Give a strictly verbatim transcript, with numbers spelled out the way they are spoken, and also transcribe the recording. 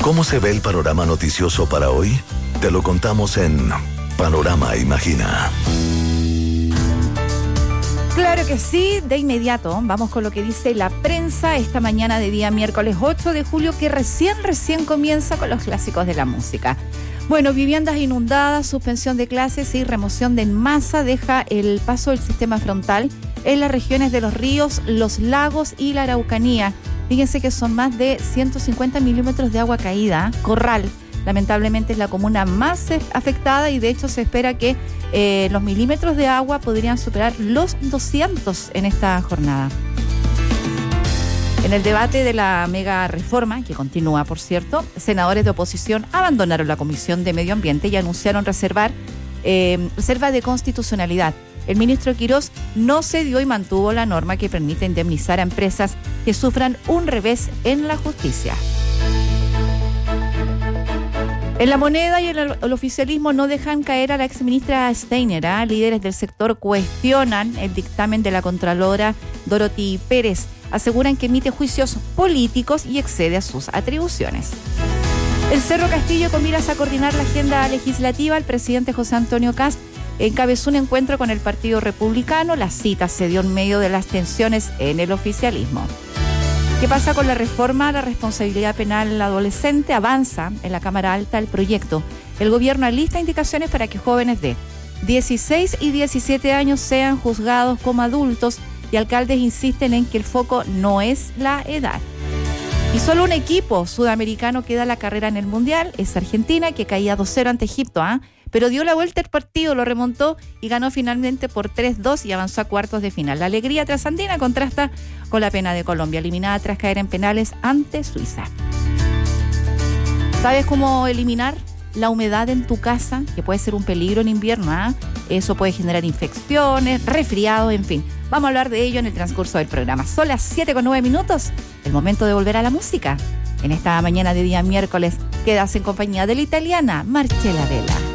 ¿Cómo se ve el panorama noticioso para hoy? Te lo contamos en Panorama Imagina. Claro que sí, de inmediato vamos con lo que dice la prensa esta mañana de día miércoles ocho de julio, que recién, recién comienza con los clásicos de la música. Bueno, viviendas inundadas, suspensión de clases y remoción de en masa deja el paso del sistema frontal en las regiones de los ríos, los lagos y la Araucanía. Fíjense que son más de ciento cincuenta milímetros de agua caída. Corral, lamentablemente, es la comuna más afectada y de hecho se espera que eh, los milímetros de agua podrían superar los doscientos en esta jornada. En el debate de la mega reforma, que continúa, por cierto, senadores de oposición abandonaron la Comisión de Medio Ambiente y anunciaron reservar eh, reserva de constitucionalidad. El ministro Quirós no cedió y mantuvo la norma que permite indemnizar a empresas que sufran un revés en la justicia. En La Moneda y el, el oficialismo no dejan caer a la exministra Steiner. ¿eh? Líderes del sector cuestionan el dictamen de la contralora Dorothy Pérez. Aseguran que emite juicios políticos y excede a sus atribuciones. El Cerro Castillo, con miras a coordinar la agenda legislativa, el presidente José Antonio Kast encabezó un encuentro con el Partido Republicano. La cita se dio en medio de las tensiones en el oficialismo. ¿Qué pasa con la reforma a la responsabilidad penal adolescente? Avanza en la Cámara Alta el proyecto. El gobierno alista indicaciones para que jóvenes de dieciséis y diecisiete años sean juzgados como adultos y alcaldes insisten en que el foco no es la edad. Y solo un equipo sudamericano queda la carrera en el Mundial, es Argentina, que caía dos cero ante Egipto, ¿ah? ¿eh? Pero dio la vuelta el partido, lo remontó y ganó finalmente por tres dos y avanzó a cuartos de final. La alegría trasandina contrasta con la pena de Colombia, eliminada tras caer en penales ante Suiza. ¿Sabes cómo eliminar la humedad en tu casa? Que puede ser un peligro en invierno, ¿ah? ¿eh? Eso puede generar infecciones, resfriados, en fin. Vamos a hablar de ello en el transcurso del programa. Son las siete con nueve minutos, el momento de volver a la música. En esta mañana de día miércoles quedas en compañía de la italiana Marcella Vela.